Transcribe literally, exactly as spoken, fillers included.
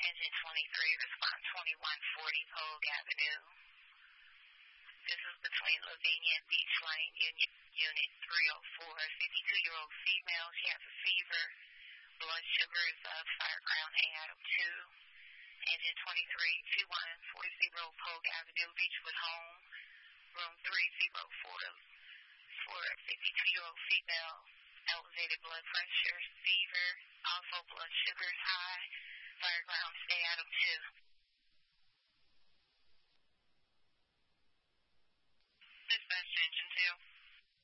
Engine twenty-three, respond twenty-one forty Polk Avenue. This is between Lavinia and Beach Lane, Unit, Unit three oh four. fifty-two-year-old female, she has a fever. Blood sugar is up, fireground Adam two. Engine twenty-three, two one four zero Polk Avenue, Beechwood Home, room three oh four. For a fifty-two-year-old female, elevated blood pressure, fever, also blood sugar is high, fireground stay Adam two. Dispatch Engine two.